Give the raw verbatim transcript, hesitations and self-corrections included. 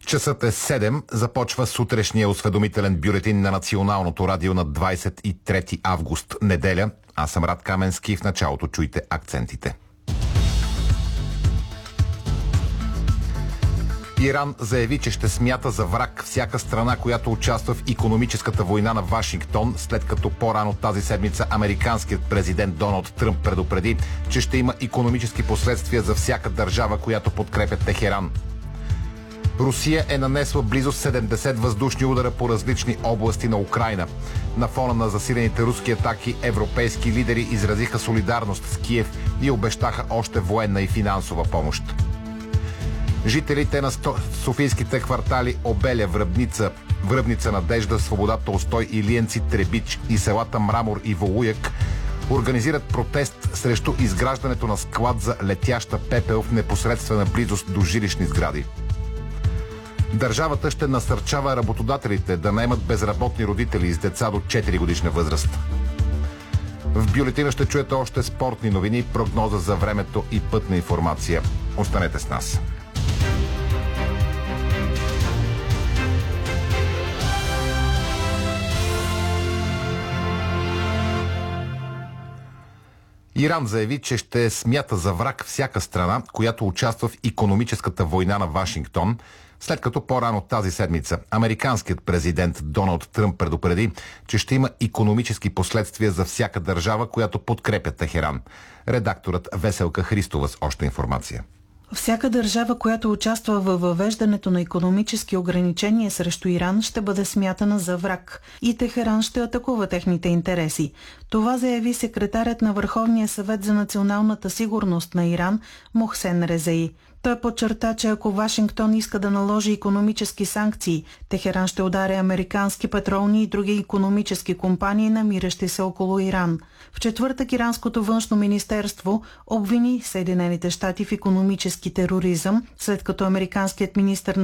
Часът е седем. Започва сутрешния осведомителен бюлетин на Националното радио на двадесет и трети август, неделя. Аз съм Рад Каменски. В началото чуйте акцентите. Иран заяви, че ще смята за враг всяка страна, която участва в икономическата война на Вашингтон, след като по-рано тази седмица американският президент Доналд Тръмп предупреди, че ще има икономически последствия за всяка държава, която подкрепя Техеран. Русия е нанесла близо седемдесет въздушни удара по различни области на Украйна. На фона на засилените руски атаки, европейски лидери изразиха солидарност с Киев и обещаха още военна и финансова помощ. Жителите на софийските квартали Обеля, Връбница, Връбница, Надежда, Свобода, Толстой, Илиенци, Требич и селата Мрамор и Волуяк организират протест срещу изграждането на склад за летяща пепел в непосредствена близост до жилищни сгради. Държавата ще насърчава работодателите да наемат безработни родители с деца до четири годишна възраст. В бюлетина ще чуете още спортни новини, прогноза за времето и пътна информация. Останете с нас. Иран заяви, че ще смята за враг всяка страна, която участва в икономическата война на Вашингтон, след като по-рано тази седмица американският президент Доналд Тръмп предупреди, че ще има икономически последствия за всяка държава, която подкрепя Техеран. Редакторът Веселка Христова с още информация. Всяка държава, която участва във въвеждането на икономически ограничения срещу Иран, ще бъде смятана за враг и Техеран ще атакува техните интереси. Това заяви секретарят на Върховния съвет за националната сигурност на Иран Мохсен Резаи. Той подчерта, че ако Вашингтон иска да наложи икономически санкции, Техеран ще удари американски петролни и други икономически компании, намиращи се около Иран. В четвъртък иранското външно министерство обвини Съединените щати в икономически тероризъм, след като американският министър